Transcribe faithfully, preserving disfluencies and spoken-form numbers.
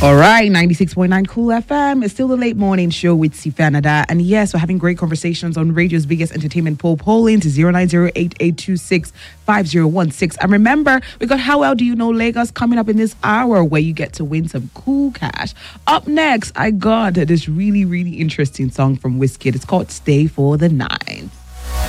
All right, ninety-six point nine Cool F M. It's still the late morning show with Sifanada. And yes, we're having great conversations on radio's biggest entertainment poll, polling to zero nine zero eight eight two six five zero one six. And remember, we got How Well Do You Know Lagos coming up in this hour where you get to win some cool cash. Up next, I got this really, really interesting song from Wizkid. It's called Stay for the Night.